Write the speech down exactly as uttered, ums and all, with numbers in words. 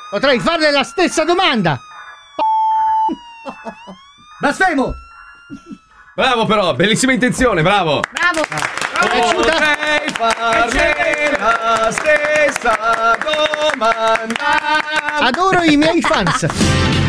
Potrei farle la stessa domanda. Blasfemo! Bravo però, bellissima intenzione, bravo. Bravo. Potrei farle la stessa domanda. Adoro i miei fans.